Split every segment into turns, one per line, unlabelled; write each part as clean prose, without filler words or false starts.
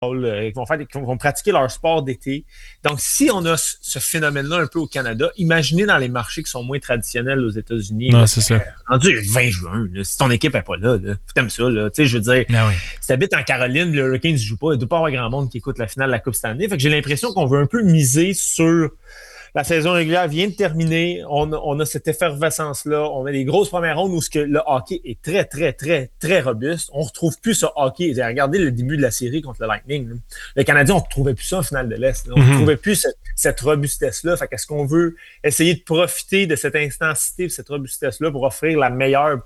qui vont pratiquer leur sport d'été. Donc, si on a ce phénomène-là un peu au Canada, imaginez dans les marchés qui sont moins traditionnels aux États-Unis.
Non, c'est ça.
Rendu le 20 juin, là, si ton équipe n'est pas là, t'aimes ça, là. Tu sais, je veux dire,
Ah oui.
si t'habites en Caroline, le Hurricanes ne joue pas, il ne doit pas avoir grand monde qui écoute la finale de la Coupe cette année. Fait que j'ai l'impression qu'on veut un peu miser sur la saison régulière vient de terminer. On a cette effervescence-là. On a des grosses premières rondes où le hockey est très, très, très, très robuste. On ne retrouve plus ce hockey. Regardez le début de la série contre le Lightning. Là. Le Canadien, on ne retrouvait plus ça en finale de l'Est. Là. On ne retrouvait plus cette robustesse-là. Fait qu'est-ce qu'on veut essayer de profiter de cette intensité, de cette robustesse-là pour offrir la meilleure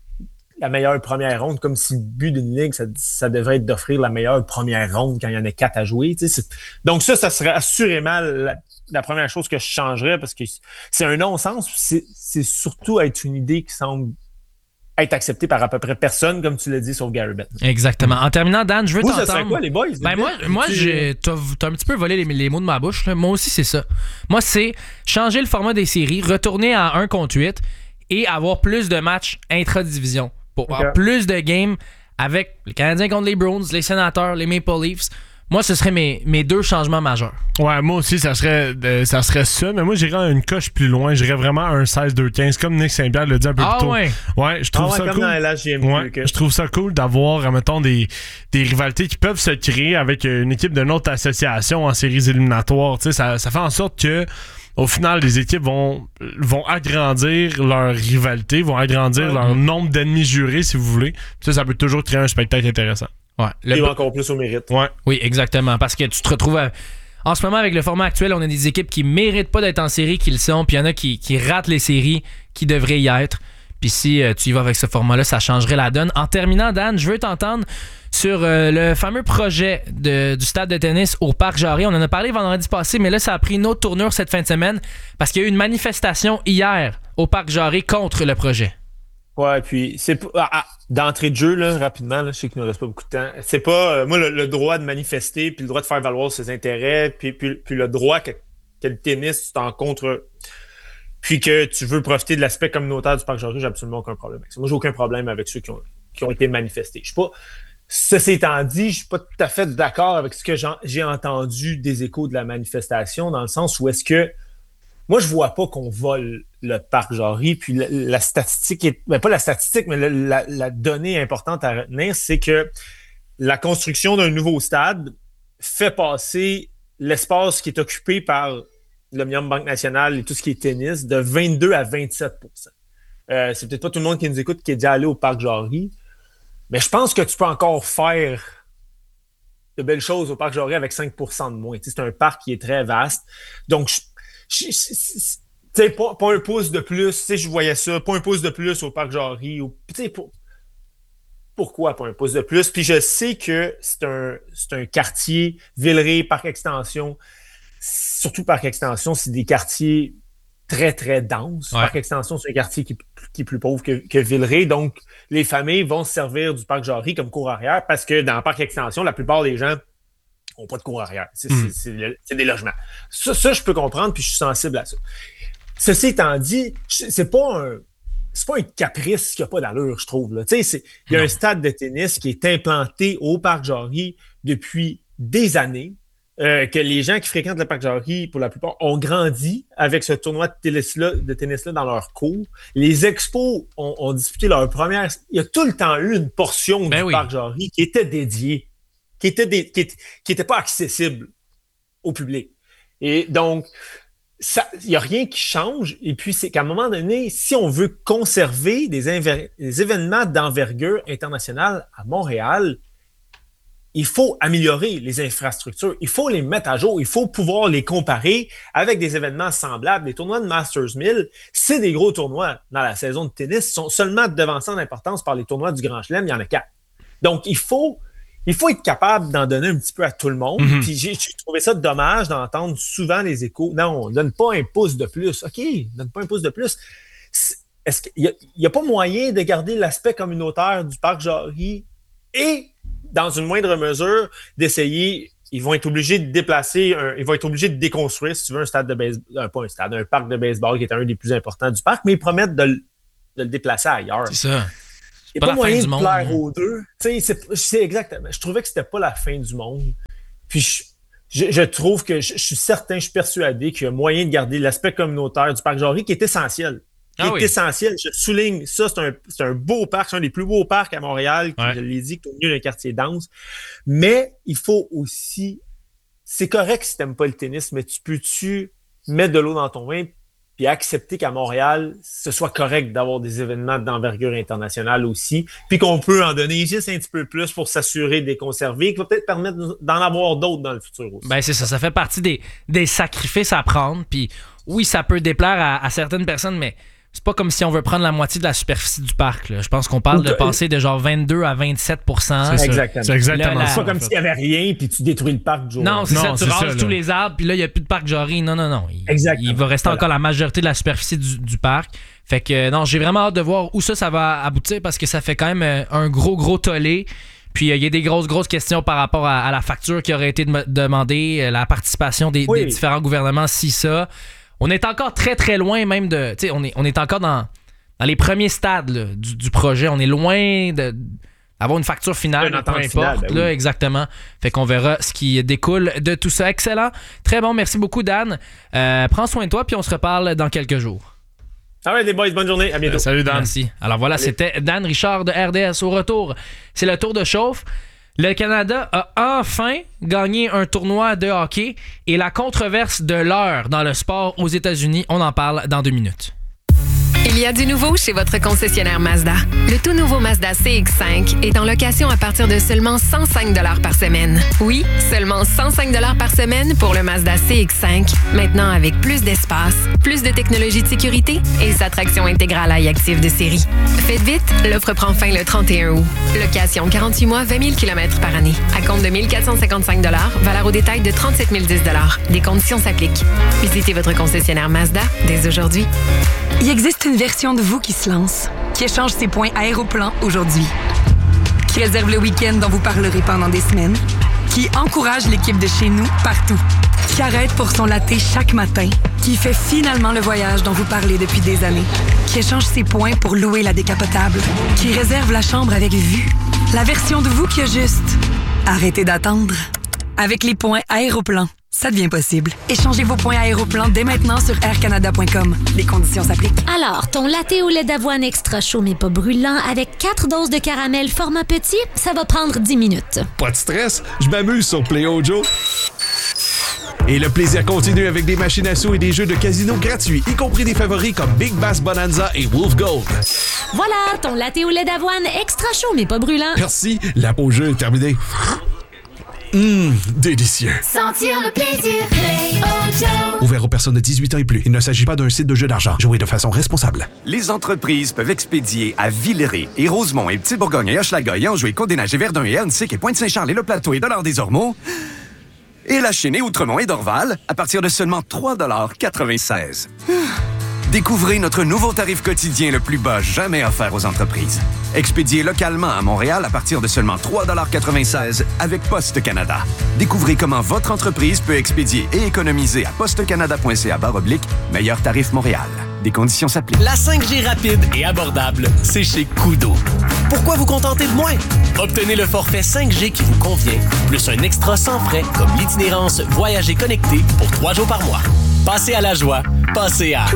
première ronde, comme si le but d'une ligue, ça devrait être d'offrir la meilleure première ronde quand il y en a 4 à jouer. Donc ça serait assurément la première chose que je changerais parce que c'est un non-sens. C'est surtout être une idée qui semble être acceptée par à peu près personne, comme tu l'as dit, sauf Gary Bettman.
Exactement. En terminant, Dan, je veux t'entendre.
Ça serait quoi, les boys?
Ben moi t'as un petit peu volé les mots de ma bouche. Là. Moi aussi, c'est ça. Moi, c'est changer le format des séries, retourner à 1 contre 8 et avoir plus de matchs intra-division. Pour avoir plus de games avec les Canadiens contre les Bruins, les Sénateurs, les Maple Leafs. Moi, ce serait mes 2 changements majeurs.
Ouais, moi aussi, ça serait ça. Mais moi, j'irais une coche plus loin. J'irais vraiment un 16-2-15, comme Nick Saint-Pierre l'a dit un peu plus tôt. Ouais, je trouve ça cool. Je trouve ça cool d'avoir, mettons, des rivalités qui peuvent se créer avec une équipe d'une autre association en séries éliminatoires. Tu sais, ça fait en sorte que au final, les équipes vont agrandir leur rivalité, vont agrandir leur nombre d'ennemis jurés, si vous voulez. Ça peut toujours créer un spectacle intéressant.
Ouais. Et encore plus au mérite.
Ouais.
Oui, exactement. Parce que tu te retrouves en ce moment, avec le format actuel, on a des équipes qui méritent pas d'être en série, qui le sont, puis il y en a qui ratent les séries, qui devraient y être. Puis si tu y vas avec ce format-là, ça changerait la donne. En terminant, Dan, je veux t'entendre sur le fameux projet du stade de tennis au Parc Jarry. On en a parlé vendredi passé, mais là, ça a pris une autre tournure cette fin de semaine parce qu'il y a eu une manifestation hier au Parc Jarry contre le projet.
Ouais, puis c'est d'entrée de jeu, là, rapidement, là, je sais qu'il ne nous reste pas beaucoup de temps. C'est pas, moi, le droit de manifester, puis le droit de faire valoir ses intérêts, puis le droit que le tennis, tu t'en contre, puis que tu veux profiter de l'aspect communautaire du Parc Jarry, j'ai absolument aucun problème avec ça. Moi, j'ai aucun problème avec ceux qui ont été manifestés. Je suis pas, ceci étant dit, je suis pas tout à fait d'accord avec ce que j'ai entendu des échos de la manifestation, dans le sens où est-ce que moi, je vois pas qu'on vole le Parc Jarry. Puis la statistique, pas la statistique, mais la donnée importante à retenir, c'est que la construction d'un nouveau stade fait passer l'espace qui est occupé par l'Omnium Banque Nationale et tout ce qui est tennis de 22 à 27 %. C'est peut-être pas tout le monde qui nous écoute qui est déjà allé au Parc Jarry, mais je pense que tu peux encore faire de belles choses au Parc Jarry avec 5 % de moins. C'est un parc qui est très vaste. Donc, pas un pouce de plus, je voyais ça, pas un pouce de plus au Parc Jarry. Pourquoi pas un pouce de plus? Puis je sais que c'est un quartier, Villeray, Parc Extension, surtout Parc Extension, c'est des quartiers très, très denses. Ouais. Parc Extension, c'est un quartier qui est plus pauvre que Villeray. Donc, les familles vont se servir du Parc Jarry comme cour arrière parce que dans Parc Extension, la plupart des gens n'ont pas de cour arrière. C'est des logements. Ça, je peux comprendre, puis je suis sensible à ça. Ceci étant dit, c'est pas un caprice qui n'a pas d'allure, je trouve. Il y a un stade de tennis qui est implanté au Parc Jarry depuis des années, que les gens qui fréquentent le Parc Jarry, pour la plupart, ont grandi avec ce tournoi de tennis-là dans leur cours. Les expos ont disputé leur première... Il y a tout le temps eu une portion du Parc Jarry qui était dédiée, qui était pas accessible au public. Et donc, il n'y a rien qui change. Et puis, c'est qu'à un moment donné, si on veut conserver des événements d'envergure internationale à Montréal, il faut améliorer les infrastructures. Il faut les mettre à jour. Il faut pouvoir les comparer avec des événements semblables. Les tournois de Masters 1000, c'est des gros tournois dans la saison de tennis. Ils sont seulement devancés en importance par les tournois du Grand Chelem. Il y en a 4. Donc, il faut être capable d'en donner un petit peu à tout le monde. Mm-hmm. Puis j'ai trouvé ça dommage d'entendre souvent les échos. Non, on donne pas un pouce de plus. OK, donne pas un pouce de plus. Est-ce qu'il n'y a pas moyen de garder l'aspect communautaire du Parc Jarry et, dans une moindre mesure, d'essayer... Ils vont être obligés de déplacer, ils vont être obligés de déconstruire, si tu veux, un stade de baseball, pas un stade, un parc de baseball qui est un des plus importants du parc, mais ils promettent de le déplacer ailleurs.
C'est ça.
Il n'y a pas moyen de plaire aux deux. C'est exactement. Je trouvais que c'était pas la fin du monde. Puis je trouve que je suis certain, je suis persuadé qu'il y a moyen de garder l'aspect communautaire du parc Jarry qui est essentiel. Essentiel. Je souligne ça, c'est un beau parc, c'est un des plus beaux parcs à Montréal, je l'ai dit, qui est au milieu d'un quartier dense. Mais il faut aussi... C'est correct si tu n'aimes pas le tennis, mais peux-tu mettre de l'eau dans ton vin puis accepter qu'à Montréal, ce soit correct d'avoir des événements d'envergure internationale aussi, puis qu'on peut en donner juste un petit peu plus pour s'assurer de les conserver, qui va peut-être permettre d'en avoir d'autres dans le futur aussi.
Ben c'est ça, ça fait partie des sacrifices à prendre, puis oui, ça peut déplaire à certaines personnes, mais c'est pas comme si on veut prendre la moitié de la superficie du parc. Là. Je pense qu'on parle de passer de genre 22 à 27 %.
C'est exactement.
C'est exactement
ça. C'est pas comme s'il n'y avait rien puis tu détruis le parc du jour.
Non, c'est ça. Tu rases tous les arbres puis là, il n'y a plus de parc Jarry. Non. Il va rester encore la majorité de la superficie du parc. Fait que non, j'ai vraiment hâte de voir où ça va aboutir parce que ça fait quand même un gros tollé. Puis il y a des grosses questions par rapport à la facture qui aurait été demandée, la participation des différents gouvernements, si ça. On est encore très loin même de... Tu sais, on est encore dans les premiers stades là, du projet. On est loin d'avoir une facture finale, peu importe. Finale, ben là, exactement. Fait qu'on verra ce qui découle de tout ça. Excellent. Très bon. Merci beaucoup, Dan. Prends soin de toi, puis on se reparle dans quelques jours.
Ah ouais, les boys, bonne journée. À bientôt.
Salut, Dan.
Merci. Alors voilà, c'était Dan Richard de RDS. Au retour, c'est le tour de chauffe. Le Canada a enfin gagné un tournoi de hockey et la controverse de l'heure dans le sport aux États-Unis, on en parle dans 2 minutes.
Il y a du nouveau chez votre concessionnaire Mazda. Le tout nouveau Mazda CX-5 est en location à partir de seulement 105 $ par semaine. Oui, seulement 105 $ par semaine pour le Mazda CX-5. Maintenant avec plus d'espace, plus de technologie de sécurité et sa traction intégrale iActive de série. Faites vite, l'offre prend fin le 31 août. Location 48 mois, 20 000 km par année. À compte de 1 455 $, valeur au détail de 37 010 $. Des conditions s'appliquent. Visitez votre concessionnaire Mazda dès aujourd'hui.
Il existe une version de vous qui se lance, qui échange ses points Aéroplan aujourd'hui, qui réserve le week-end dont vous parlerez pendant des semaines, qui encourage l'équipe de chez nous partout, qui arrête pour son latte chaque matin, qui fait finalement le voyage dont vous parlez depuis des années, qui échange ses points pour louer la décapotable, qui réserve la chambre avec vue. La version de vous qui a juste arrêtez d'attendre. Avec les points Aéroplan, ça devient possible. Échangez vos points Aéroplan dès maintenant sur aircanada.com. Les conditions s'appliquent.
Alors, ton latte au lait d'avoine extra chaud mais pas brûlant avec 4 doses de caramel format petit, ça va prendre 10 minutes.
Pas de stress, je m'amuse sur PlayOjo. Et le plaisir continue avec des machines à sous et des jeux de casino gratuits, y compris des favoris comme Big Bass Bonanza et Wolf Gold.
Voilà, ton latte au lait d'avoine extra chaud mais pas brûlant.
Merci, la pause jeu est terminée. Délicieux.
Sentir le plaisir, PlayOjo.
Ouvert aux personnes de 18 ans et plus. Il ne s'agit pas d'un site de jeu d'argent. Jouez de façon responsable.
Les entreprises peuvent expédier à Villeray et Rosemont et Petit-Bourgogne et Hochelaga et Anjou et Côte-des-Neiges et Verdun et Annecy et Pointe-Saint-Charles et Le Plateau et Dollard-des-Ormeaux et La Chênaie, Outremont et Dorval à partir de seulement 3,96 $. Découvrez notre nouveau tarif quotidien le plus bas jamais offert aux entreprises. Expédié localement à Montréal à partir de seulement 3,96 $ avec Poste Canada. Découvrez comment votre entreprise peut expédier et économiser à postecanada.ca/meilleur tarif Montréal. Des conditions s'appliquent.
La 5G rapide et abordable, c'est chez Koodo. Pourquoi vous contenter de moins? Obtenez le forfait 5G qui vous convient, plus un extra sans frais comme l'itinérance Voyager connecté pour 3 jours par mois. Passez à la joie, passez à...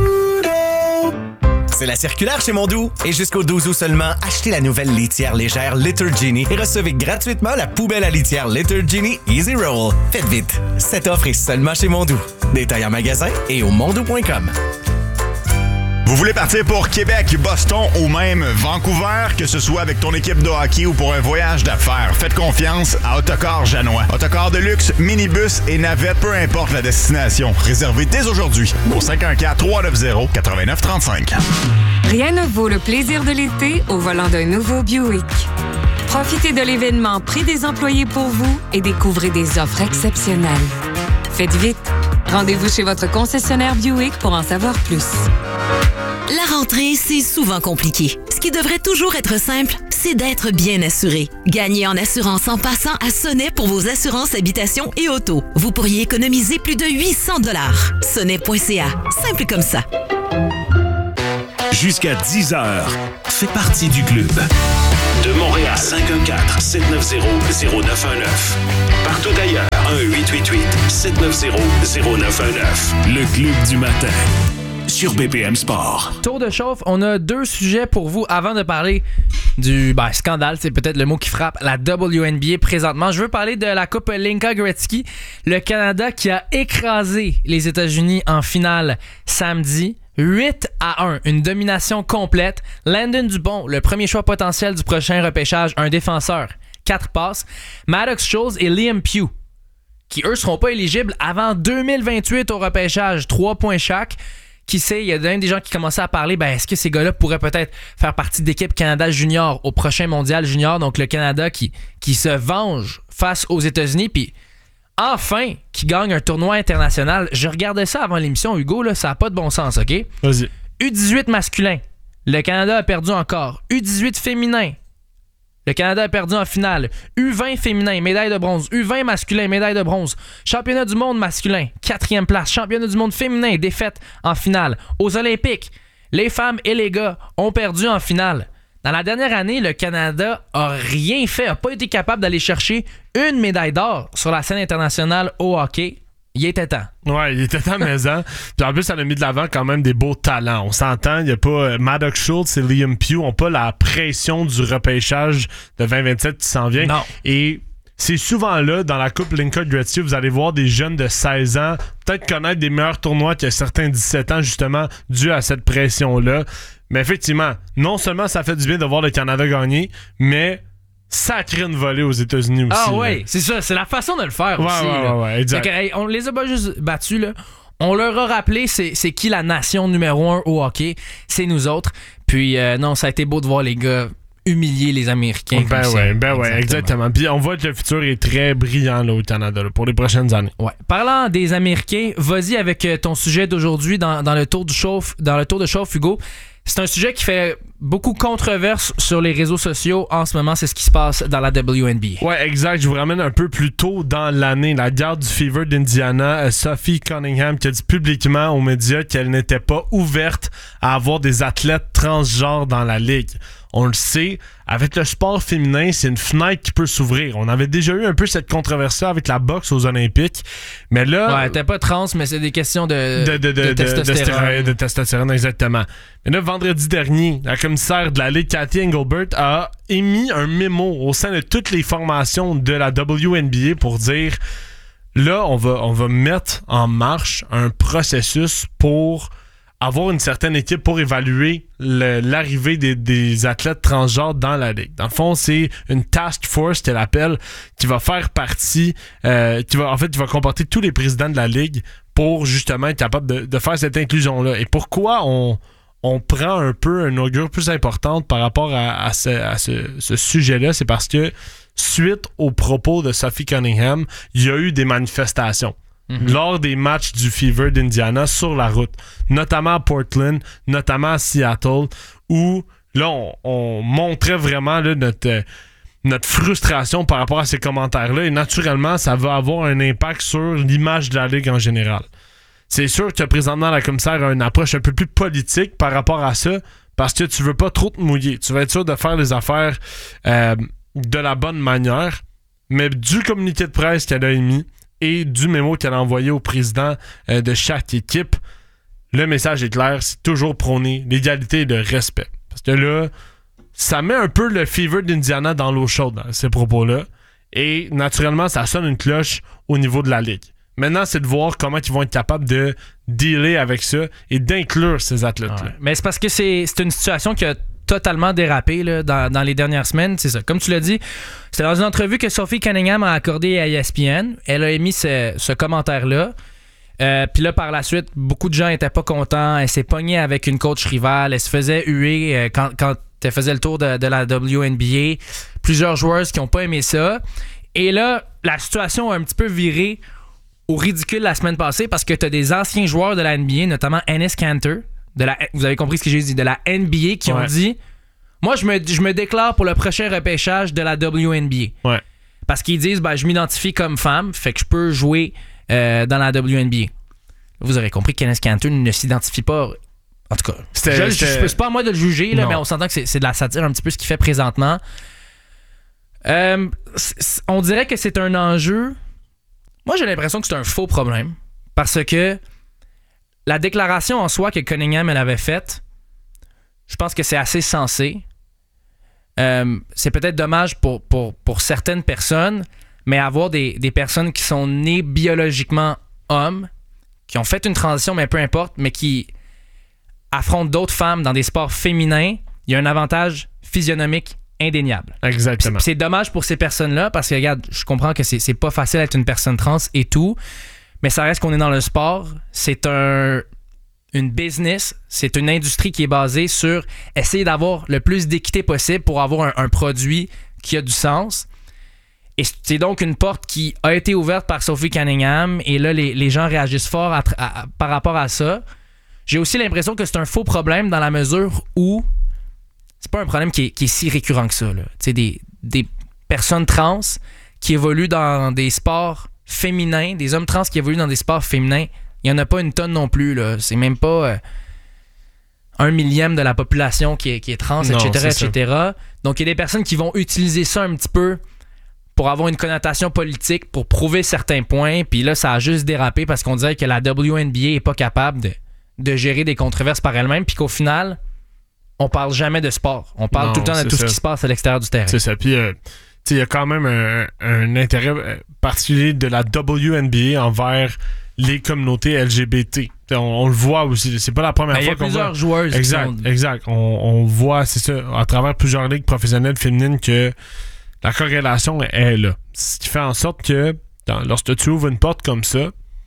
C'est la circulaire chez Mondou. Et jusqu'au 12 août seulement, achetez la nouvelle litière légère Litter Genie et recevez gratuitement la poubelle à litière Litter Genie Easy Roll. Faites vite, cette offre est seulement chez Mondou. Détails en magasin et au mondou.com.
Vous voulez partir pour Québec, Boston ou même Vancouver, que ce soit avec ton équipe de hockey ou pour un voyage d'affaires, faites confiance à Autocar Janois. Autocar de luxe, minibus et navette, peu importe la destination. Réservez dès aujourd'hui au 514-390-8935.
Rien ne vaut le plaisir de l'été au volant d'un nouveau Buick. Profitez de l'événement Prix des employés pour vous et découvrez des offres exceptionnelles. Faites vite. Rendez-vous chez votre concessionnaire Buick pour en savoir plus.
La rentrée, c'est souvent compliqué. Ce qui devrait toujours être simple, c'est d'être bien assuré. Gagnez en assurance en passant à Sonnet pour vos assurances habitation et auto. Vous pourriez économiser plus de 800 $. Sonnet.ca. Simple comme ça.
jusqu'à 10h. Fais partie du club. De Montréal, 514-790-0919. Partout ailleurs, 1-888-790-0919. Le club du matin. Sur BPM Sport.
Tour de chauffe, on a 2 sujets pour vous avant de parler du scandale, c'est peut-être le mot qui frappe la WNBA présentement. Je veux parler de la Coupe Linka Gretzky, le Canada qui a écrasé les États-Unis en finale samedi. 8-1, une domination complète. Landon Dubon, le premier choix potentiel du prochain repêchage, un défenseur, 4 passes. Maddox Scholes et Liam Pugh, qui eux seront pas éligibles avant 2028 au repêchage, 3 points chaque. Qui sait, il y a même des gens qui commençaient à parler, est-ce que ces gars-là pourraient peut-être faire partie d'équipe Canada Junior au prochain mondial junior, donc le Canada qui se venge face aux États-Unis, puis enfin, qui gagne un tournoi international. Je regardais ça avant l'émission, Hugo, là, ça n'a pas de bon sens, OK?
Vas-y.
U18 masculin, le Canada a perdu encore. U18 féminin, le Canada a perdu en finale. U20 féminin, médaille de bronze. U20 masculin, médaille de bronze. Championnat du monde masculin, 4e place. Championnat du monde féminin, défaite en finale. Aux Olympiques, les femmes et les gars ont perdu en finale. Dans la dernière année, le Canada a rien fait, n'a pas été capable d'aller chercher une médaille d'or sur la scène internationale au hockey. Il était temps.
Ouais, il était temps maison. Puis en plus, ça a mis de l'avant quand même des beaux talents. On s'entend, il n'y a pas Maddox Schultz et Liam Pugh n'ont pas la pression du repêchage de 2027 qui s'en vient.
Non.
Et c'est souvent là, dans la Coupe Linka Gretzky, vous allez voir des jeunes de 16 ans peut-être connaître des meilleurs tournois que certains 17 ans, justement, dû à cette pression-là. Mais effectivement, non seulement ça fait du bien de voir le Canada gagner, mais ça crée une volée aux États-Unis aussi.
Ah ouais, c'est ça, c'est la façon de le faire aussi.
Ouais, exact.
On les a pas juste battus, là. On leur a rappelé c'est qui la nation numéro 1 au hockey. C'est nous autres. Puis non, ça a été beau de voir les gars humilier les Américains.
Ouais, exactement. Puis on voit que le futur est très brillant là, au Canada là, pour les prochaines années.
Ouais. Parlant des Américains, vas-y avec ton sujet d'aujourd'hui dans le tour de chauffe, Hugo. C'est un sujet qui fait beaucoup controverse sur les réseaux sociaux en ce moment. C'est ce qui se passe dans la WNBA.
Ouais, exact. Je vous ramène un peu plus tôt dans l'année. La garde du Fever d'Indiana, Sophie Cunningham, qui a dit publiquement aux médias qu'elle n'était pas ouverte à avoir des athlètes transgenres dans la ligue. On le sait, avec le sport féminin, c'est une fenêtre qui peut s'ouvrir. On avait déjà eu un peu cette controverse-là avec la boxe aux Olympiques. Mais là...
Ouais, t'es pas trans, mais c'est des questions de testostérone.
De testostérone, exactement. Mais là, vendredi dernier, la commissaire de la Ligue, Cathy Engelbert, a émis un mémo au sein de toutes les formations de la WNBA pour dire, là, on va mettre en marche un processus pour avoir une certaine équipe pour évaluer l'arrivée des athlètes transgenres dans la ligue. Dans le fond, c'est une task force qu'elle appelle, qui va faire partie, qui va comporter tous les présidents de la ligue pour justement être capable de faire cette inclusion-là. Et pourquoi on prend un peu une augure plus importante par rapport à ce sujet-là, c'est parce que suite aux propos de Sophie Cunningham, il y a eu des manifestations. Lors des matchs du Fever d'Indiana sur la route, notamment à Portland, notamment à Seattle, où là, on montrait vraiment là, notre frustration par rapport à ces commentaires-là, et naturellement, ça va avoir un impact sur l'image de la Ligue en général. C'est sûr que présentement, la commissaire a une approche un peu plus politique par rapport à ça, parce que tu veux pas trop te mouiller. Tu veux être sûr de faire les affaires de la bonne manière, mais du communiqué de presse qu'elle a émis, et du mémo qu'elle a envoyé au président de chaque équipe, le message est clair, c'est toujours prôner l'égalité et le respect. Parce que là, ça met un peu le Fever d'Indiana dans l'eau chaude, dans ces propos-là, et naturellement, ça sonne une cloche au niveau de la Ligue. Maintenant, c'est de voir comment ils vont être capables de dealer avec ça et d'inclure ces athlètes-là.
Ouais. Mais c'est parce que c'est une situation qui a totalement dérapé là, dans les dernières semaines. C'est ça. Comme tu l'as dit, c'était dans une entrevue que Sophie Cunningham a accordée à ESPN. Elle a émis ce commentaire-là. Puis là, par la suite, beaucoup de gens n'étaient pas contents. Elle s'est pognée avec une coach rivale. Elle se faisait huer quand elle faisait le tour de la WNBA. Plusieurs joueurs qui n'ont pas aimé ça. Et là, la situation a un petit peu viré au ridicule la semaine passée parce que tu as des anciens joueurs de la NBA, notamment Enes Kanter, vous avez compris ce que j'ai dit, de la NBA, qui ont dit « Moi, je me déclare pour le prochain repêchage de la WNBA. » Parce qu'ils disent « Je m'identifie comme femme, fait que je peux jouer dans la WNBA. » Vous aurez compris qu'Enes Kanter ne s'identifie pas En tout cas, c'est pas à moi de le juger, là, mais on s'entend que c'est de la satire un petit peu ce qu'il fait présentement. On dirait que c'est un enjeu. Moi, j'ai l'impression que c'est un faux problème. Parce que la déclaration en soi que Cunningham elle avait faite, je pense que c'est assez sensé. C'est peut-être dommage pour certaines personnes, mais avoir des personnes qui sont nées biologiquement hommes, qui ont fait une transition, mais peu importe, mais qui affrontent d'autres femmes dans des sports féminins, il y a un avantage physionomique indéniable.
Exactement.
C'est dommage pour ces personnes-là parce que, regarde, je comprends que c'est pas facile d'être une personne trans et tout, mais ça reste qu'on est dans le sport. C'est une business, c'est une industrie qui est basée sur essayer d'avoir le plus d'équité possible pour avoir un produit qui a du sens. Et c'est donc une porte qui a été ouverte par Sophie Cunningham et là, les gens réagissent fort par rapport à ça. J'ai aussi l'impression que c'est un faux problème dans la mesure où c'est pas un problème qui est si récurrent que ça. Tu sais, des personnes trans qui évoluent dans des sports féminins, des hommes trans qui évoluent dans des sports féminins, il n'y en a pas une tonne non plus. Là. C'est même pas 1/1000 de la population qui est trans, non, etc. Donc, il y a des personnes qui vont utiliser ça un petit peu pour avoir une connotation politique, pour prouver certains points. Puis là, ça a juste dérapé parce qu'on dirait que la WNBA n'est pas capable de gérer des controverses par elle-même. Puis qu'au final, on parle jamais de sport. On parle tout le temps de tout ce qui se passe à l'extérieur du terrain.
C'est ça. Puis, il y a quand même un intérêt particulier de la WNBA envers les communautés LGBT. On le voit aussi. C'est pas la première fois qu'on voit. Il y a plusieurs joueuses. Exact. On voit, c'est ça, à travers plusieurs ligues professionnelles féminines que la corrélation est là. Ce qui fait en sorte que lorsque tu ouvres une porte comme ça,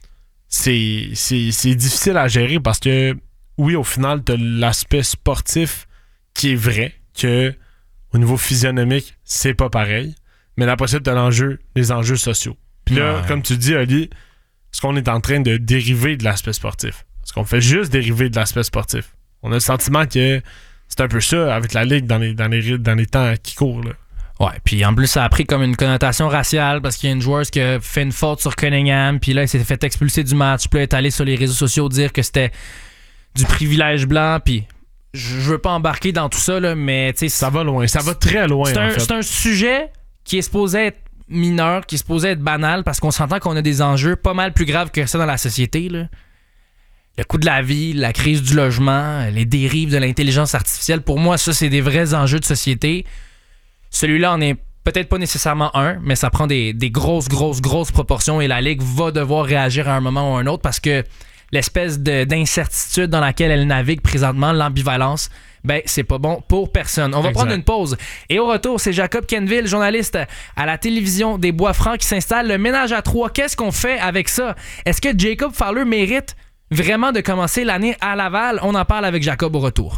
c'est difficile à gérer parce que, oui, au final, tu as l'aspect sportif qui est vrai, que au niveau physionomique, c'est pas pareil. Mais après ça, tu as les enjeux sociaux. Puis là, comme tu dis, Ali, est-ce qu'on est en train de dériver de l'aspect sportif? Est-ce qu'on fait juste dériver de l'aspect sportif? On a le sentiment que c'est un peu ça avec la Ligue dans les temps qui courent, là.
Ouais, puis en plus, ça a pris comme une connotation raciale parce qu'il y a une joueuse qui a fait une faute sur Cunningham, puis là, il s'est fait expulser du match, puis là, elle est allée sur les réseaux sociaux dire que c'était du privilège blanc, puis je veux pas embarquer dans tout ça, là, mais tu sais...
Ça va loin, ça va très loin,
C'est un sujet qui est supposé être mineur, qui est supposé être banal, parce qu'on s'entend qu'on a des enjeux pas mal plus graves que ça dans la société, là. Le coût de la vie, la crise du logement, les dérives de l'intelligence artificielle, pour moi, ça, c'est des vrais enjeux de société. Celui-là en est peut-être pas nécessairement un, mais ça prend des grosses proportions et la Ligue va devoir réagir à un moment ou à un autre parce que l'espèce d'incertitude dans laquelle elle navigue présentement, l'ambivalence, ben c'est pas bon pour personne. On va prendre une pause. Et au retour, c'est Jacob Kenville, journaliste à la télévision des Bois-Francs qui s'installe. Le ménage à trois, qu'est-ce qu'on fait avec ça? Est-ce que Jacob Fowler mérite vraiment de commencer l'année à Laval? On en parle avec Jacob au retour.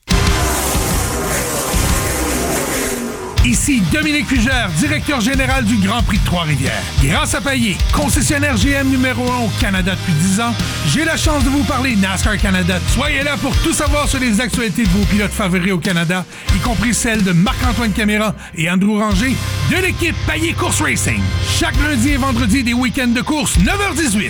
Ici Dominique Fugère, directeur général du Grand Prix de Trois-Rivières. Grâce à Payet, concessionnaire GM numéro 1 au Canada depuis 10 ans, j'ai la chance de vous parler NASCAR Canada. Soyez là pour tout savoir sur les actualités de vos pilotes favoris au Canada, y compris celles de Marc-Antoine Caméra et Andrew Ranger de l'équipe Payet Course Racing. Chaque lundi et vendredi des week-ends de course, 9h18.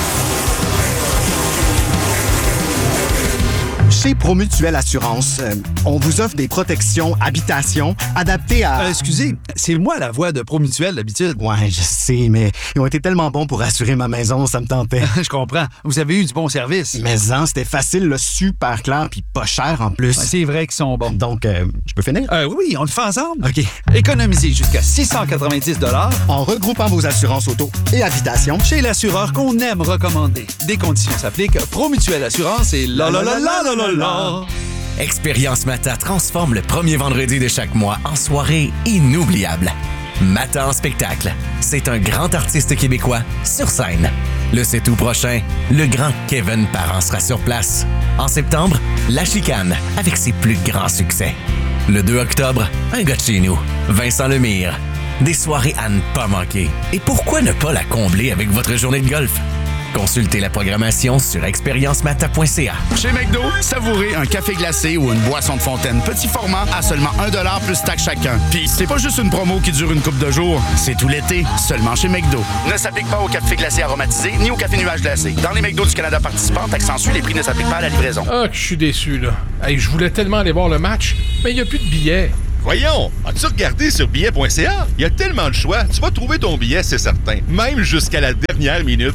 Chez Promutuelle Assurance, on vous offre des protections habitation adaptées à...
Excusez, c'est moi la voix de Promutuelle d'habitude.
Ouais, je sais, mais ils ont été tellement bons pour assurer ma maison, ça me tentait.
Je comprends. Vous avez eu du bon service.
Mais c'était facile, là, super clair, puis pas cher en plus.
Ouais, c'est vrai qu'ils sont bons.
Donc, je peux finir?
Oui, on le fait ensemble.
OK.
Économisez jusqu'à 690
en regroupant vos assurances auto et habitation
chez l'assureur qu'on aime recommander. Des conditions s'appliquent. Promutuelle Assurance et la.
Expérience Mata transforme le premier vendredi de chaque mois en soirée inoubliable. Mata en spectacle, c'est un grand artiste québécois sur scène. Le 7 août prochain, le grand Kevin Parent sera sur place. En septembre, La Chicane avec ses plus grands succès. Le 2 octobre, un gars de chez nous, Vincent Lemire. Des soirées à ne pas manquer. Et pourquoi ne pas la combler avec votre journée de golf? Consultez la programmation sur expériencemata.ca.
Chez McDo, savourez un café glacé ou une boisson de fontaine petit format à seulement 1$ plus taxe chacun. Puis c'est pas juste une promo qui dure une couple de jours, c'est tout l'été, seulement chez McDo. Ne s'applique pas au café glacé aromatisé ni au café nuage glacé. Dans les McDo du Canada participants, taxe en Suisse, les prix ne s'appliquent pas à la livraison.
Ah, que je suis déçu, là. Hey, je voulais tellement aller voir le match, mais il n'y a plus de billets.
Voyons, as-tu regardé sur billet.ca? Il y a tellement de choix, tu vas trouver ton billet, c'est certain. Même jusqu'à la dernière minute.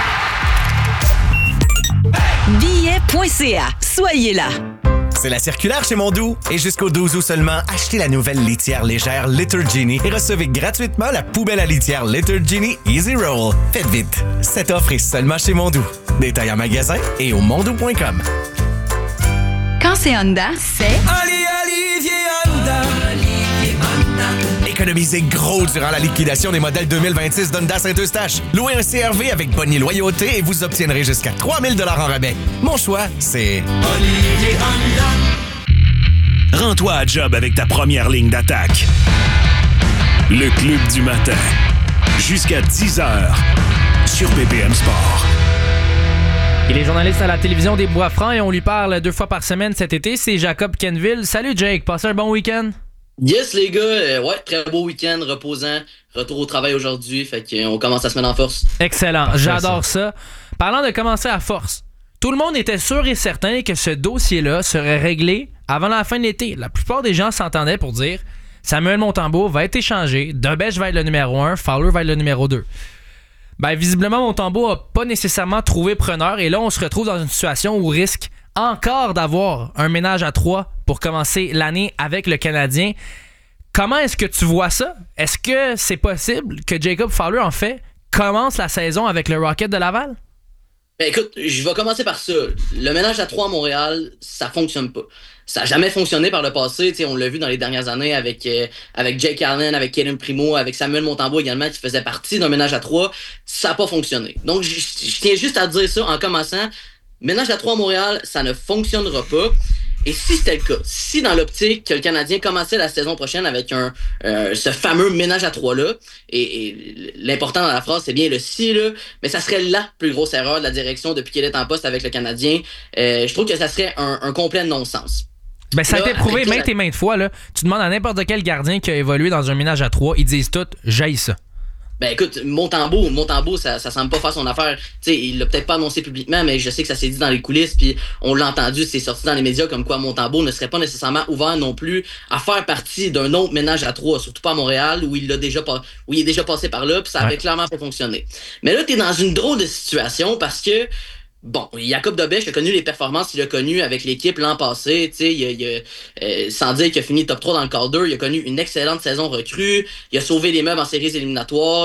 Billet.ca. Soyez là.
C'est la circulaire chez Mondou. Et jusqu'au 12 août seulement, achetez la nouvelle litière légère Litter Genie et recevez gratuitement la poubelle à litière Litter Genie Easy Roll. Faites vite. Cette offre est seulement chez Mondou. Détail en magasin et au mondou.com.
Quand c'est Honda, c'est...
Olivier Honda. Économisez gros durant la liquidation des modèles 2026 d'Honda Saint-Eustache. Louez un CR-V avec Bonnie Loyauté et vous obtiendrez jusqu'à 3000 $ en rabais. Mon choix, c'est...
Olivier Honda. Rends-toi à job avec ta première ligne d'attaque. Le Club du matin. Jusqu'à 10h sur BPM Sport.
Il est journaliste à la télévision des Bois-Francs et on lui parle 2 fois par semaine cet été. C'est Jacob Kenville. Salut Jake, passez un bon week-end?
Yes les gars, ouais, très beau week-end, reposant, retour au travail aujourd'hui, fait qu'on commence la semaine en force.
Excellent, j'adore ça. Parlant de commencer à force, tout le monde était sûr et certain que ce dossier-là serait réglé avant la fin de l'été. La plupart des gens s'entendaient pour dire Samuel Montembeault va être échangé, Debèche va être le numéro 1, Fowler va être le numéro 2. Ben, visiblement, Montembeault n'a pas nécessairement trouvé preneur et là, on se retrouve dans une situation où risque encore d'avoir un ménage à 3 pour commencer l'année avec le Canadien. Comment est-ce que tu vois ça? Est-ce que c'est possible que Jacob Fowler, en fait, commence la saison avec le Rocket de Laval?
Ben écoute, je vais commencer par ça. Le ménage à 3 à Montréal, ça fonctionne pas. Ça n'a jamais fonctionné par le passé. T'sais, on l'a vu dans les dernières années avec Jake Allen, avec Kaden Primo, avec Samuel Montembeault également, qui faisait partie d'un ménage à 3. Ça n'a pas fonctionné. Donc, je tiens juste à dire ça en commençant. Ménage à 3 à Montréal, ça ne fonctionnera pas. Et si c'était le cas, si dans l'optique que le Canadien commençait la saison prochaine avec ce fameux ménage à 3-là, et l'important dans la phrase, c'est bien le si, là, mais ça serait la plus grosse erreur de la direction depuis qu'elle est en poste avec le Canadien. Je trouve que ça serait un complet non-sens.
Ben, ça a été prouvé maintes et maintes fois. Là. Tu demandes à n'importe quel gardien qui a évolué dans un ménage à 3, ils disent tous « j'haïs ça ».
Ben écoute, Montembeault, ça semble pas faire son affaire. Tu sais, il l'a peut-être pas annoncé publiquement, mais je sais que ça s'est dit dans les coulisses, puis on l'a entendu, c'est sorti dans les médias comme quoi Montembeault ne serait pas nécessairement ouvert non plus à faire partie d'un autre ménage à 3, surtout pas à Montréal, où il est déjà passé par là, puis ça avait clairement pas fonctionné. Mais là, t'es dans une drôle de situation parce que bon, Jacob Debèche a connu les performances qu'il a connues avec l'équipe l'an passé. Sans dire qu'il a fini top 3 dans le Calder, il a connu une excellente saison recrue. Il a sauvé les meubles en séries éliminatoires.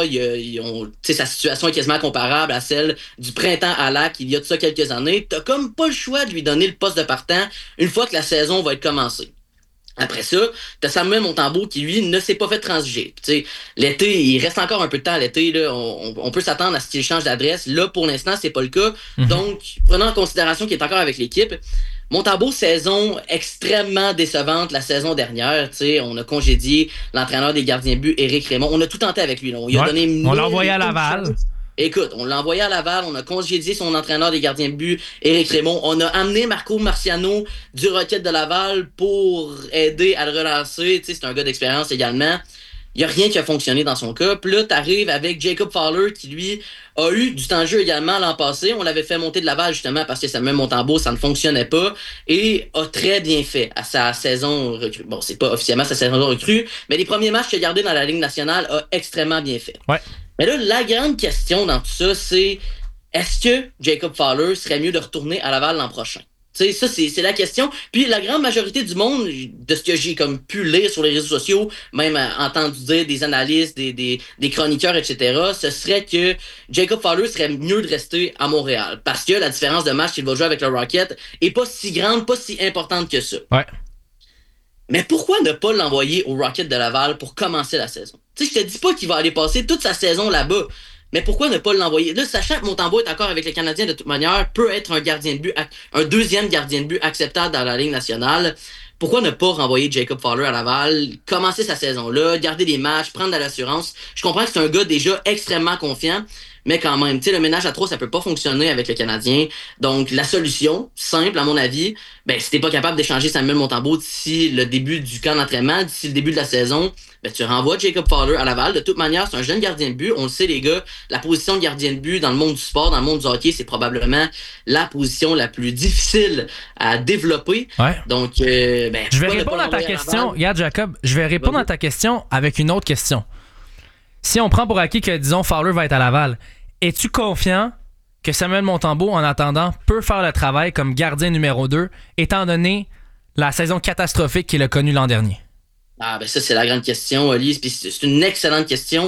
Sa situation est quasiment comparable à celle du printemps à Lac il y a de ça quelques années. T'as comme pas le choix de lui donner le poste de partant une fois que la saison va être commencée. Après ça, t'as Samuel Montembeault qui, lui, ne s'est pas fait transiger. T'sais, l'été, il reste encore un peu de temps à l'été. Là, on peut s'attendre à ce qu'il change d'adresse. Là, pour l'instant, c'est pas le cas. Donc, prenant en considération qu'il est encore avec l'équipe, Montembeault, saison extrêmement décevante la saison dernière. T'sais, on a congédié l'entraîneur des gardiens de but, Éric Raymond. On a tout tenté avec lui. Là. On
l'a envoyé à Laval.
Écoute, on l'a envoyé à Laval, on a congédié son entraîneur des gardiens de but, Éric Raymond. On a amené Marco Marciano du Rocket de Laval pour aider à le relancer. Tu sais, c'est un gars d'expérience également. Il n'y a rien qui a fonctionné dans son cas. Puis là, t'arrives avec Jacob Fowler qui, lui, a eu du temps de jeu également l'an passé. On l'avait fait monter de Laval justement parce que Samuel Montembeault, ça ne fonctionnait pas. Et a très bien fait à sa saison recrue. Bon, c'est pas officiellement sa saison recrue, mais les premiers matchs qu'il a gardés dans la Ligue nationale a extrêmement bien fait.
Ouais.
Mais là, la grande question dans tout ça, c'est est-ce que Jacob Fowler serait mieux de retourner à Laval l'an prochain? Tu sais, ça, c'est la question. Puis la grande majorité du monde, de ce que j'ai comme pu lire sur les réseaux sociaux, même entendu dire des analystes, des chroniqueurs, etc., ce serait que Jacob Fowler serait mieux de rester à Montréal. Parce que la différence de match qu'il va jouer avec le Rocket est pas si grande, pas si importante que ça.
Ouais.
Mais pourquoi ne pas l'envoyer au Rocket de Laval pour commencer la saison? Tu sais, je te dis pas qu'il va aller passer toute sa saison là-bas, mais pourquoi ne pas l'envoyer? Là, sachant que Montembeault est encore avec les Canadiens de toute manière, peut être un gardien de but, un deuxième gardien de but acceptable dans la Ligue nationale. Pourquoi ne pas renvoyer Jacob Fowler à Laval, commencer sa saison-là, garder des matchs, prendre de l'assurance? Je comprends que c'est un gars déjà extrêmement confiant, mais quand même, tu sais, le ménage à 3, ça peut pas fonctionner avec le Canadien. Donc, la solution, simple, à mon avis, ben, si t'es pas capable d'échanger Samuel Montembeault d'ici le début du camp d'entraînement, d'ici le début de la saison, ben, tu renvoies Jacob Fowler à Laval. De toute manière, c'est un jeune gardien de but. On le sait, les gars, la position de gardien de but dans le monde du sport, dans le monde du hockey, c'est probablement la position la plus difficile à développer.
Ouais.
Donc,
je vais répondre à ta question. Regarde, Jacob, je vais répondre à ta question avec une autre question. Si on prend pour acquis que, disons, Fowler va être à Laval, es-tu confiant que Samuel Montembeault, en attendant, peut faire le travail comme gardien numéro 2, étant donné la saison catastrophique qu'il a connue l'an dernier?
Ah, ben ça, c'est la grande question, Lise, puis c'est une excellente question.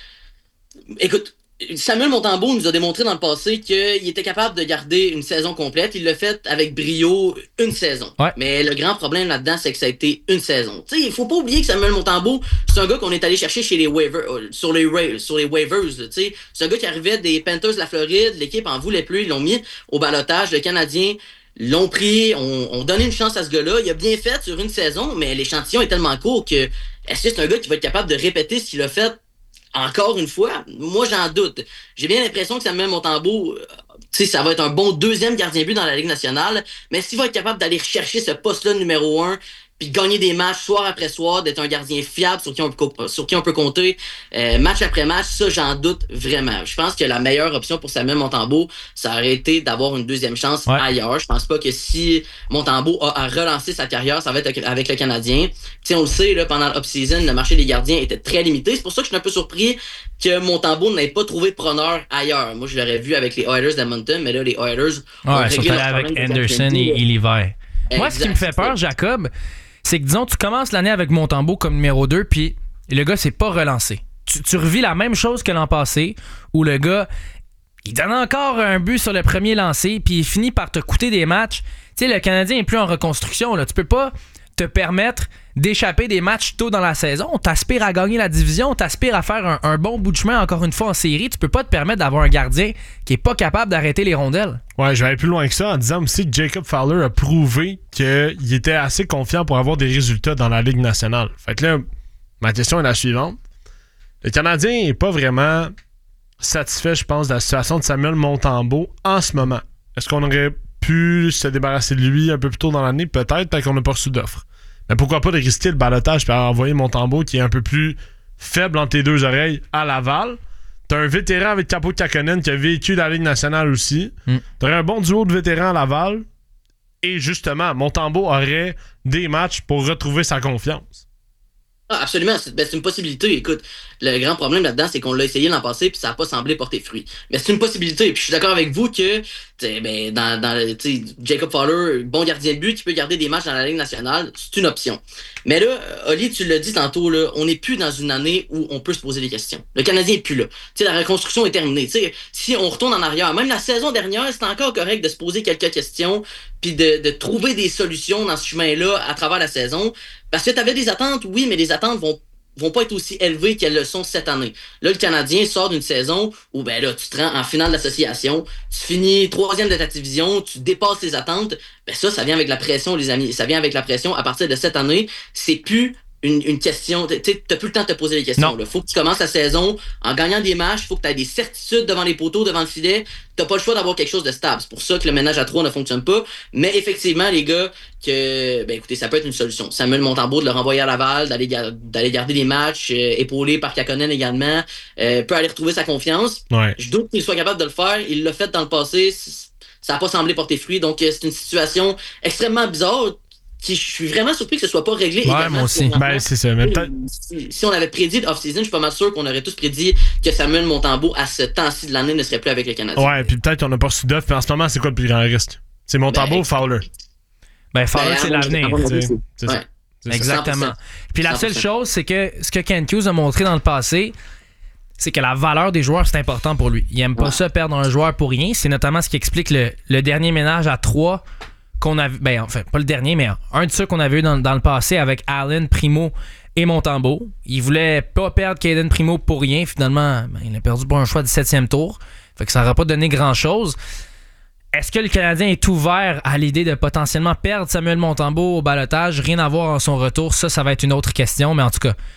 Écoute, Samuel Montembeault nous a démontré dans le passé qu'il était capable de garder une saison complète. Il l'a fait avec brio une saison.
Ouais.
Mais le grand problème là-dedans, c'est que ça a été une saison. Tu sais, il faut pas oublier que Samuel Montembeault, c'est un gars qu'on est allé chercher chez les waivers, sur les waivers. Tu sais, c'est un gars qui arrivait des Panthers de la Floride. L'équipe en voulait plus. Ils l'ont mis au ballottage. Le Canadien l'ont pris. On donnait une chance à ce gars-là. Il a bien fait sur une saison, mais l'échantillon est tellement court que est-ce que c'est un gars qui va être capable de répéter ce qu'il a fait encore une fois? Moi, j'en doute. J'ai bien l'impression que Samuel Montembeault, tu sais, ça va être un bon deuxième gardien de but dans la Ligue nationale, mais s'il va être capable d'aller rechercher ce poste-là numéro 1, puis gagner des matchs soir après soir, d'être un gardien fiable sur qui on peut compter match après match, ça, j'en doute vraiment. Je pense que la meilleure option pour Samuel Montembeault, ça aurait été d'avoir une deuxième chance ailleurs. Je pense pas que si Montembeault a à relancer sa carrière, ça va être avec le Canadien. Tu sais, on le sait, là, pendant l'off-season, le marché des gardiens était très limité. C'est pour ça que je suis un peu surpris que Montembeault n'ait pas trouvé preneur ailleurs. Moi, je l'aurais vu avec les Oilers d'Edmonton, mais là, les Oilers ont réglé leur problème
avec Anderson et Levi. Moi, ce qui me fait peur, Jacob, c'est que, disons, tu commences l'année avec Montembeault comme numéro 2, puis le gars s'est pas relancé. Tu revis la même chose que l'an passé, où le gars, il donne encore un but sur le premier lancé, puis il finit par te coûter des matchs. Tu sais, le Canadien est plus en reconstruction, là. Tu peux pas te permettre d'échapper des matchs tôt dans la saison. T'aspires à gagner la division, t'aspires à faire un bon bout de chemin encore une fois en série. Tu peux pas te permettre d'avoir un gardien qui est pas capable d'arrêter les rondelles. Ouais, je vais aller plus loin que ça en disant aussi que Jacob Fowler a prouvé qu'il était assez confiant pour avoir des résultats dans la Ligue nationale. Fait que là, ma question est la suivante. Le Canadien est pas vraiment satisfait, je pense, de la situation de Samuel Montembeault en ce moment. Est-ce qu'on aurait pu se débarrasser de lui un peu plus tôt dans l'année? Peut-être, parce qu'on n'a pas reçu d'offre. Mais pourquoi pas de risquer le ballottage et envoyer Montembeault qui est un peu plus faible entre les deux oreilles à Laval. T'as un vétéran avec Capo Kakkonen qui a vécu la Ligue nationale aussi. T'aurais un bon duo de vétérans à Laval. Et justement, Montembeault aurait des matchs pour retrouver sa confiance. Ah, absolument, c'est une possibilité. Écoute, le grand problème là-dedans, c'est qu'on l'a essayé l'an passé puis ça n'a pas semblé porter fruit. Mais c'est une possibilité. Puis je suis d'accord avec vous que Jacob Fowler, bon gardien de but qui peut garder des matchs dans la Ligue nationale, c'est une option. Mais là, Oli, tu l'as dit tantôt, là, on n'est plus dans une année où on peut se poser des questions. Le Canadien n'est plus là. T'sais, la reconstruction est terminée. T'sais, si on retourne en arrière, même la saison dernière, c'était encore correct de se poser quelques questions puis de trouver des solutions dans ce chemin-là à travers la saison. Parce que tu avais des attentes, oui, mais les attentes vont pas être aussi élevées qu'elles le sont cette année. Là, le Canadien sort d'une saison où, ben là, tu te rends en finale d'association, tu finis 3e de ta division, tu dépasses tes attentes. Ben ça vient avec la pression, les amis. Ça vient avec la pression. À partir de cette année, c'est plus une question. Tu sais, t'as plus le temps de te poser des questions. Là. Faut que tu commences la saison en gagnant des matchs. Faut que tu aies des certitudes devant les poteaux, devant le filet. T'as pas le choix d'avoir quelque chose de stable. C'est pour ça que le ménage à 3 ne fonctionne pas. Mais effectivement, les gars, écoutez, ça peut être une solution. Samuel Montembeault de le renvoyer à Laval, d'aller garder des matchs, épaulé par Kakkonen également, peut aller retrouver sa confiance. Ouais. Je doute qu'il soit capable de le faire. Il l'a fait dans le passé. Ça n'a pas semblé porter fruit. Donc, c'est une situation extrêmement bizarre. Je suis vraiment surpris que ce soit pas réglé. Ouais, moi aussi. Ben, c'est ça. Mais si on avait prédit l'off-season, je suis pas mal sûr qu'on aurait tous prédit que Samuel Montembeault, à ce temps-ci de l'année, ne serait plus avec le Canadien. Ouais, puis peut-être qu'on n'a pas reçu d'offre, mais en ce moment, c'est quoi le plus grand risque? C'est Montembeault ou Fowler? Ben, Fowler, c'est l'avenir. C'est ça. Exactement. 100%. Puis la seule chose, c'est que ce que Kent Hughes a montré dans le passé, c'est que la valeur des joueurs, c'est important pour lui. Il aime pas ça perdre un joueur pour rien. C'est notamment ce qui explique le dernier ménage à 3 qu'on a vu, ben enfin pas le dernier, mais un de ceux qu'on avait eu dans le passé avec Allen, Primo et Montembeault. Il voulait pas perdre Caden Primo pour rien. Finalement, il a perdu pour un choix du 7e tour. Fait que ça n'aura pas donné grand-chose. Est-ce que le Canadien est ouvert à l'idée de potentiellement perdre Samuel Montembeault au ballottage? Rien à voir en son retour. Ça va être une autre question. Mais en tout cas,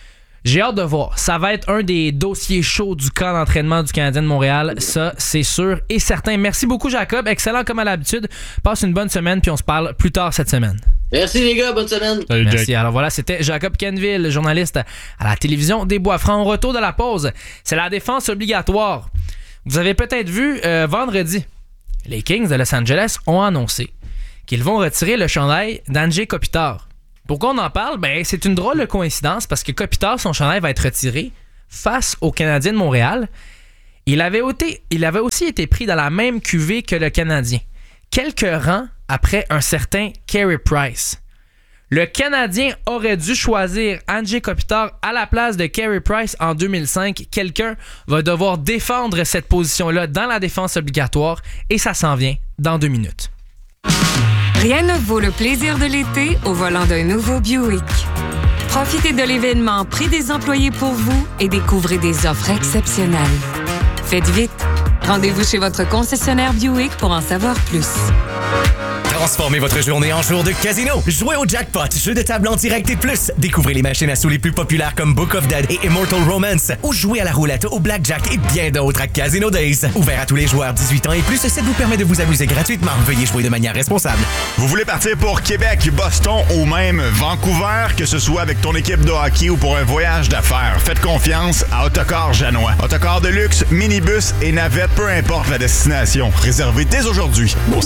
J'ai hâte de voir. Ça va être un des dossiers chauds du camp d'entraînement du Canadien de Montréal. Ça, c'est sûr et certain. Merci beaucoup, Jacob. Excellent comme à l'habitude. Passe une bonne semaine, puis on se parle plus tard cette semaine.
Merci les gars, bonne semaine.
Salut,
merci.
Jack.
Alors voilà, c'était Jacob Kenville, journaliste à la télévision des Bois-Francs. Au retour de la pause, c'est la défense obligatoire. Vous avez peut-être vu vendredi, les Kings de Los Angeles ont annoncé qu'ils vont retirer le chandail d'Andrei Kopitar. Pourquoi on en parle? Ben, c'est une drôle de coïncidence parce que Kopitar, son chandail va être retiré face au Canadien de Montréal. Il avait aussi été pris dans la même cuvée que le Canadien, quelques rangs après un certain Carey Price. Le Canadien aurait dû choisir Andrei Kopitar à la place de Carey Price en 2005. Quelqu'un va devoir défendre cette position-là dans la défense obligatoire et ça s'en vient dans 2 minutes.
Rien ne vaut le plaisir de l'été au volant d'un nouveau Buick. Profitez de l'événement Prix des employés pour vous et découvrez des offres exceptionnelles. Faites vite. Rendez-vous chez votre concessionnaire Buick pour en savoir plus.
Transformez votre journée en jour de casino. Jouez au jackpot, jeu de table en direct et plus. Découvrez les machines à sous les plus populaires comme Book of Dead et Immortal Romance. Ou jouez à la roulette, au blackjack et bien d'autres à Casino Days. Ouvert à tous les joueurs 18 ans et plus, ça vous permet de vous amuser gratuitement. Veuillez jouer de manière responsable.
Vous voulez partir pour Québec, Boston ou même Vancouver, que ce soit avec ton équipe de hockey ou pour un voyage d'affaires, faites confiance à Autocar Janois. Autocar de luxe, minibus et navette, peu importe la destination. Réservez dès aujourd'hui au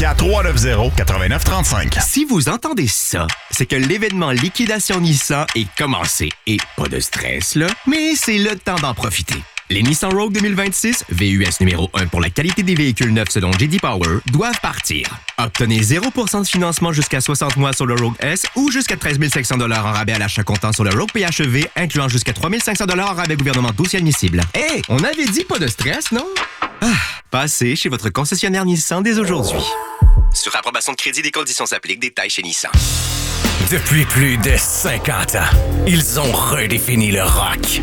514-390-8935.
Si vous entendez ça, c'est que l'événement Liquidation Nissan est commencé. Et pas de stress, là, mais c'est le temps d'en profiter. Les Nissan Rogue 2026, VUS numéro 1 pour la qualité des véhicules neufs selon J.D. Power, doivent partir. Obtenez 0% de financement jusqu'à 60 mois sur le Rogue S ou jusqu'à 13 500 $ en rabais à l'achat comptant sur le Rogue PHEV, incluant jusqu'à 3 500 $ en rabais gouvernementaux si admissible. Hey, on avait dit pas de stress, non? Passez chez votre concessionnaire Nissan dès aujourd'hui. Sur approbation de crédit, des conditions s'appliquent. Détails chez Nissan.
Depuis plus de 50 ans, ils ont redéfini le rock.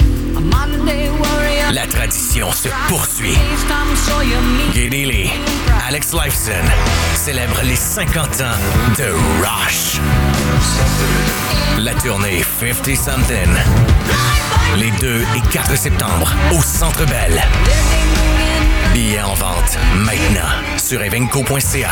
La tradition se poursuit. Geddy Lee, Alex Lifeson célèbrent les 50 ans de Rush. La tournée 50 Something. Les 2 et 4 septembre au Centre Bell. Billets en vente maintenant sur evenco.ca.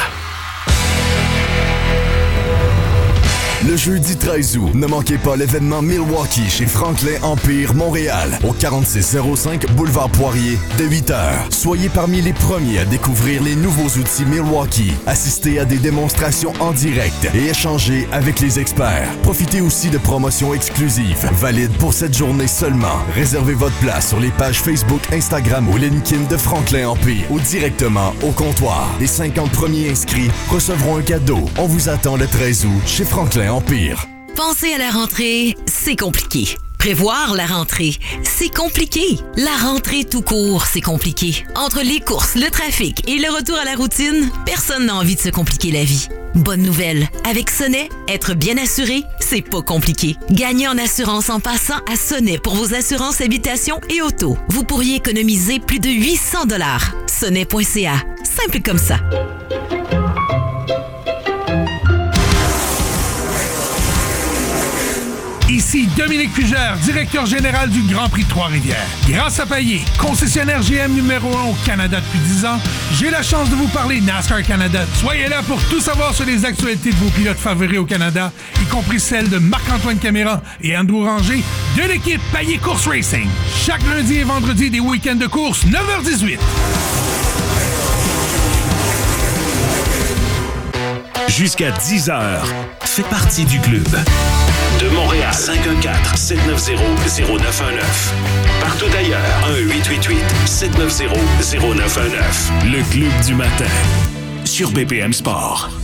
Le jeudi 13 août, ne manquez pas l'événement Milwaukee chez Franklin Empire Montréal, au 4605 Boulevard Poirier, dès 8h. Soyez parmi les premiers à découvrir les nouveaux outils Milwaukee, assistez à des démonstrations en direct et échangez avec les experts. Profitez aussi de promotions exclusives, valides pour cette journée seulement. Réservez votre place sur les pages Facebook, Instagram ou LinkedIn de Franklin Empire ou directement au comptoir. Les 50 premiers inscrits recevront un cadeau. On vous attend le 13 août chez Franklin Empire.
Penser à la rentrée, c'est compliqué. Prévoir la rentrée, c'est compliqué. La rentrée tout court, c'est compliqué. Entre les courses, le trafic et le retour à la routine, personne n'a envie de se compliquer la vie. Bonne nouvelle, avec Sonnet, être bien assuré, c'est pas compliqué. Gagnez en assurance en passant à Sonnet pour vos assurances habitation et auto. Vous pourriez économiser plus de 800 $. Sonnet.ca, simple comme ça.
Ici Dominique Fugère, directeur général du Grand Prix de Trois-Rivières. Grâce à Payet, concessionnaire GM numéro 1 au Canada depuis 10 ans, j'ai la chance de vous parler NASCAR Canada. Soyez là pour tout savoir sur les actualités de vos pilotes favoris au Canada, y compris celles de Marc-Antoine Caméra et Andrew Ranger de l'équipe Payet Course Racing. Chaque lundi et vendredi des week-ends de course, 9h18.
Jusqu'à 10h, fais partie du club. De Montréal, 514-790-0919. Partout ailleurs, 1-888-790-0919. Le club du matin, sur BPM Sport.